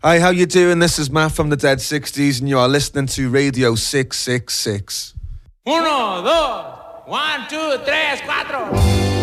Hi, how you doing? This is Matt from the Dead 60s and you are listening to Radio 666. Uno, dos, 1, 2, 3, 4.